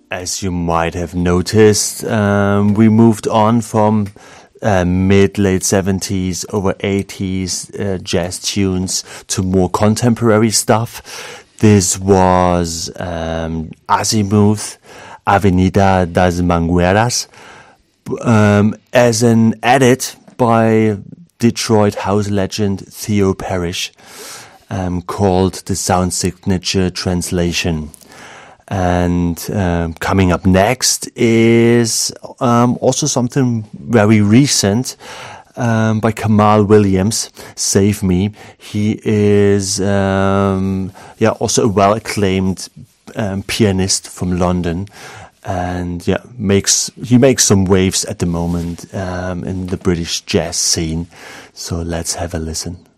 As you might have noticed, we moved on from mid-late 70s, over 80s jazz tunes to more contemporary stuff. This was Azimuth, Avenida das Mangueiras, as an edit by Detroit house legend Theo Parrish, called The Sound Signature Translation. And coming up next is also something very recent by Kamal Williams, Save Me. He is also a well-acclaimed pianist from London, and he makes some waves at the moment in the British jazz scene. So let's have a listen.